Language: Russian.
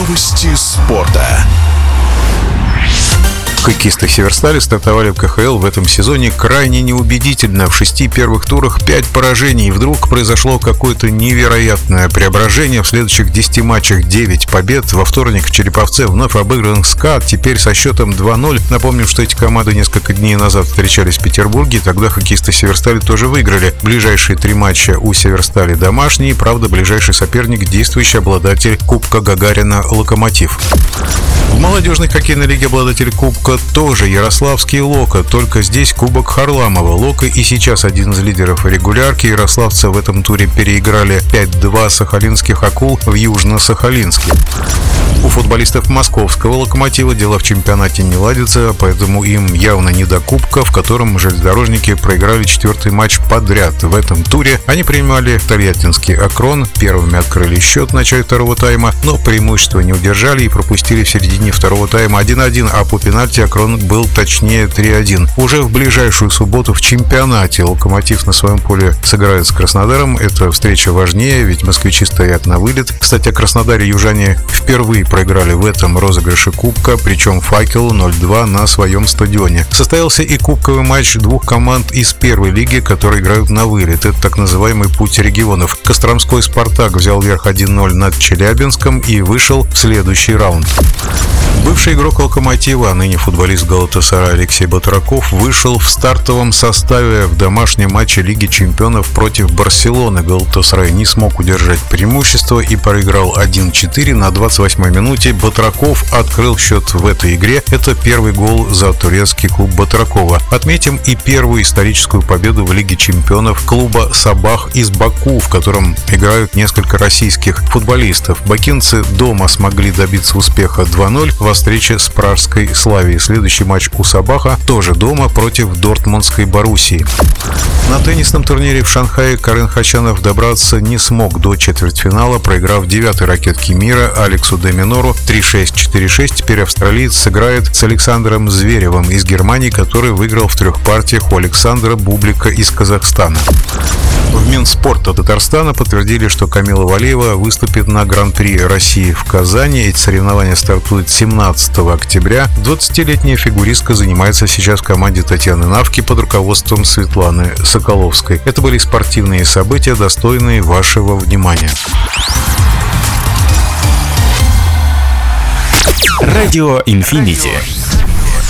Новости спорта. Хоккеисты «Северстали» стартовали в КХЛ в этом сезоне крайне неубедительно. В 6 первых турах 5 поражений. И вдруг произошло какое-то невероятное преображение. В следующих 10 матчах 9 побед. Во вторник в Череповце вновь обыгран СКА, теперь со счетом 2-0. Напомним, что эти команды несколько дней назад встречались в Петербурге. Тогда хоккеисты «Северстали» тоже выиграли. Ближайшие 3 матча у «Северстали» домашние. Правда, ближайший соперник — действующий обладатель Кубка Гагарина «Локомотив». В молодежной хоккейной лиге обладатель Кубка тоже ярославский «Локо», только здесь Кубок Харламова. «Локо» и сейчас один из лидеров регулярки. Ярославцы в этом туре переиграли 5-2 сахалинских «Акул» в Южно-Сахалинске. У футболистов московского «Локомотива» дела в чемпионате не ладятся, поэтому им явно не до Кубка, в котором железнодорожники проиграли 4-й матч подряд. В этом туре они принимали тольяттинский «Акрон», первыми открыли счет в начале второго тайма, но преимущество не удержали и пропустили в середине второго тайма 1-1, а по пенальти «Акрон» был точнее 3-1. Уже в ближайшую субботу в чемпионате «Локомотив» на своем поле сыграет с Краснодаром. Эта встреча важнее, ведь москвичи стоят на вылет. Кстати, о Краснодаре южане впервые проиграли в этом розыгрыше Кубка, причем «Факелу» 0-2 на своем стадионе. Состоялся и кубковый матч двух команд из первой лиги, которые играют на вылет. Это так называемый путь регионов. Костромской «Спартак» взял верх 1-0 над Челябинском и вышел в следующий раунд. Бывший игрок «Локомотива», а ныне футболист «Галатасарая» Алексей Батраков вышел в стартовом составе в домашнем матче Лиги чемпионов против Барселоны. «Галатасарай» не смог удержать преимущество и проиграл 1-4 на 28-й минуте. Батраков открыл счет в этой игре. Это первый гол за турецкий клуб Батракова. Отметим и первую историческую победу в Лиге чемпионов клуба «Сабах» из Баку, в котором играют несколько российских футболистов. Бакинцы дома смогли добиться успеха 2-0 во встрече с пражской «Славией». Следующий матч у «Сабаха» тоже дома против дортмундской «Боруссии». На теннисном турнире в Шанхае Карен Хачанов добраться не смог до четвертьфинала, проиграв 9-й ракетке мира Алексу де Минору 3-6, 4-6. Теперь австралиец сыграет с Александром Зверевым из Германии, который выиграл в 3 партиях у Александра Бублика из Казахстана. В Минспорта Татарстана подтвердили, что Камила Валиева выступит на Гран-при России в Казани. Эти соревнования стартуют 17 октября. 20-летняя фигуристка занимается сейчас в команде Татьяны Навки под руководством Светланы Соколовской. Это были спортивные события, достойные вашего внимания. Радио Инфинити.